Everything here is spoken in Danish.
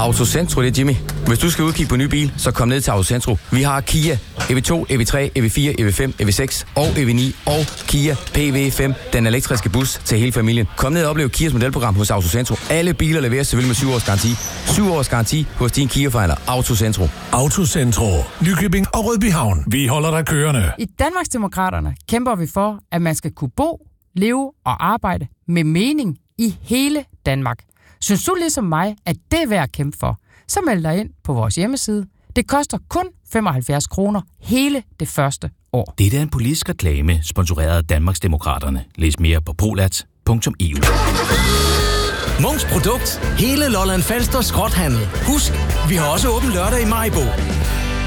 Autocentro, det er Jimmy. Hvis du skal udkigge på en ny bil, så kom ned til Autocentro. Vi har Kia EV2, EV3, EV4, EV5, EV6 og EV9 og Kia PV5, den elektriske bus til hele familien. Kom ned og oplev Kias modelprogram hos Autocentro. Alle biler leveres selvfølgelig med 7 års garanti. 7 års garanti hos din Kia-forhandler Autocentro. Autocentro, Nykøbing og Rødbyhavn. Vi holder dig kørende. I Danmarksdemokraterne kæmper vi for, at man skal kunne bo, leve og arbejde med mening i hele Danmark. Synes du ligesom mig, at det er værd at kæmpe for, så meld dig ind på vores hjemmeside. Det koster kun 75 kroner hele det første år. Det er en politisk reklame, sponsoreret af Danmarksdemokraterne. Læs mere på prolat.eu. Munks Produkt. Hele Lolland Falster skrothandel. Husk, vi har også åbent lørdag i Maribo.